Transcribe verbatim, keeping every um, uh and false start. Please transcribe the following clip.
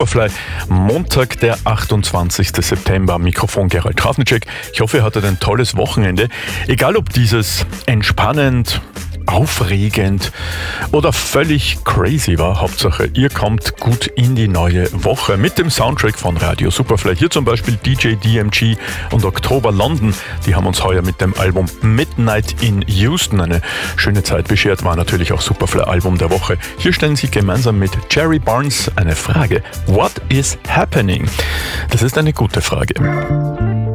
Superfly. Montag, der achtundzwanzigster September. Am Mikrofon Gerald Trafnicek. Ich hoffe, ihr hattet ein tolles Wochenende. Egal ob dieses entspannend, aufregend oder völlig crazy war. Hauptsache, ihr kommt gut in die neue Woche mit dem Soundtrack von Radio Superfly. Hier zum Beispiel D J D M G und Oktober London. Die haben uns heuer mit dem Album Midnight in Houston eine schöne Zeit beschert. War natürlich auch Superfly Album der Woche. Hier stellen sie gemeinsam mit Jerry Barnes eine Frage. What is happening? Das ist eine gute Frage.